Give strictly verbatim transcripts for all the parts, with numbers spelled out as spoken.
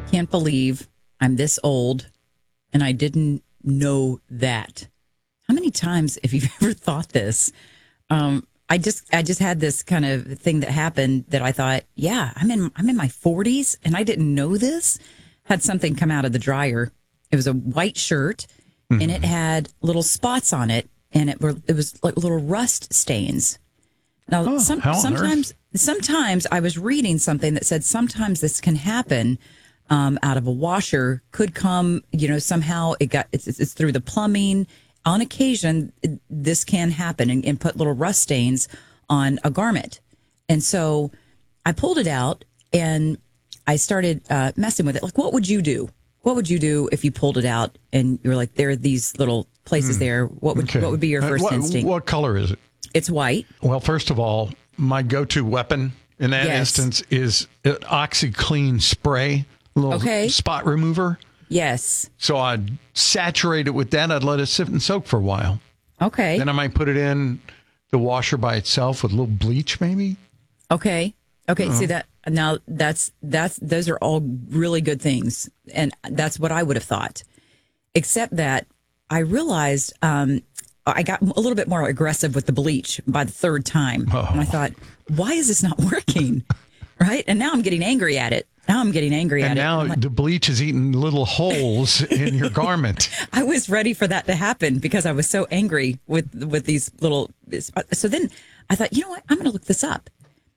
can't believe I'm this old and I didn't know that. How many times have you ever thought this? Um, I just I just had this kind of thing that happened that I thought, yeah, I'm in I'm in my forties and I didn't know this. Had something come out of the dryer. It was a white shirt mm-hmm. and it had little spots on it, and it were it was like little rust stains. Now oh, some, sometimes sometimes I was reading something that said sometimes this can happen um, out of a washer, could come, you know, somehow it got it's, it's through the plumbing. On occasion, this can happen and, and put little rust stains on a garment. And so I pulled it out and I started uh, messing with it. Like, what would you do? What would you do if you pulled it out and you're like, there are these little places mm. there? What would okay. what would be your first uh, what, instinct? What color is it? It's white. Well, first of all, my go-to weapon in that yes. instance is an OxyClean spray, a little okay. spot remover. Yes. So I'd saturate it with that. I'd let it sit and soak for a while. Okay. Then I might put it in the washer by itself with a little bleach, maybe. Okay. Okay. Uh-huh. See that now? That's that's those are all really good things, and that's what I would have thought. Except that I realized um, I got a little bit more aggressive with the bleach by the third time, oh. and I thought, why is this not working? Right? And now I'm getting angry at it. Now I'm getting angry and at it. And now like, the bleach is eating little holes in your garment. I was ready for that to happen because I was so angry with with these little. So then I thought, you know what? I'm going to look this up.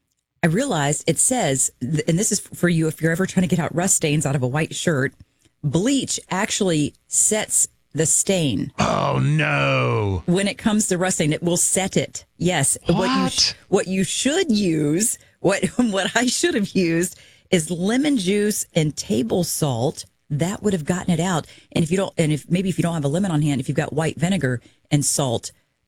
I realized it says, and this is for you if you're ever trying to get out rust stains out of a white shirt, bleach actually sets the stain. Oh, no. When it comes to rust stain, it will set it. Yes. What? What you, sh- what you should use, what what I should have used is lemon juice and table salt. That would have gotten it out. And if you don't, and if maybe if you don't have a lemon on hand, if you've got white vinegar and salt,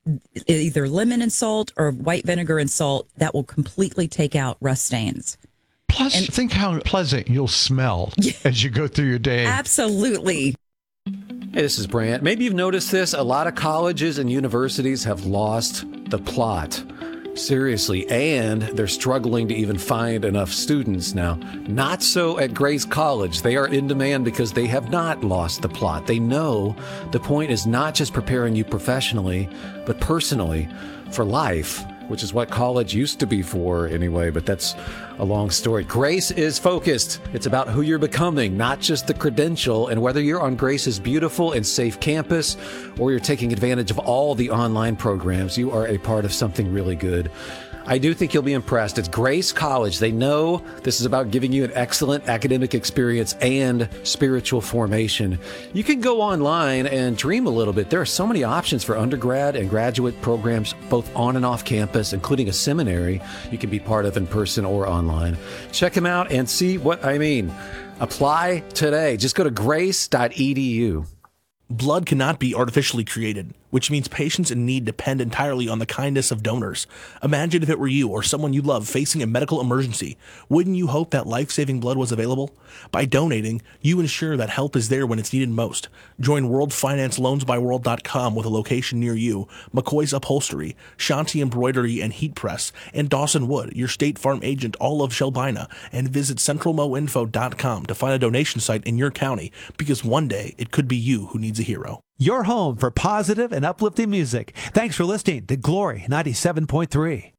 either lemon and salt or white vinegar and salt, that will completely take out rust stains. Plus, and, think how pleasant you'll smell yeah, as you go through your day. Absolutely. Hey, this is Brant. Maybe you've noticed this. A lot of colleges and universities have lost the plot. Seriously, and they're struggling to even find enough students now. Not so at Grace College. They are in demand because they have not lost the plot. They know the point is not just preparing you professionally, but personally for life, which is what college used to be for anyway, but that's a long story. Grace is focused. It's about who you're becoming, not just the credential, and whether you're on Grace's beautiful and safe campus or you're taking advantage of all the online programs, you are a part of something really good. I do think you'll be impressed. It's Grace College. They know this is about giving you an excellent academic experience and spiritual formation. You can go online and dream a little bit. There are so many options for undergrad and graduate programs, both on and off campus, including a seminary you can be part of in person or online. Check them out and see what I mean. Apply today. Just go to grace dot e d u. Blood cannot be artificially created, which means patients in need depend entirely on the kindness of donors. Imagine if it were you or someone you love facing a medical emergency. Wouldn't you hope that life-saving blood was available? By donating, you ensure that help is there when it's needed most. Join World Finance Loans by World dot com with a location near you, McCoy's Upholstery, Shanti Embroidery and Heat Press, and Dawson Wood, your State Farm agent, all of Shelbina, and visit central mo info dot com to find a donation site in your county, because one day it could be you who needs a hero. Your home for positive and uplifting music. Thanks for listening to Glory ninety-seven point three.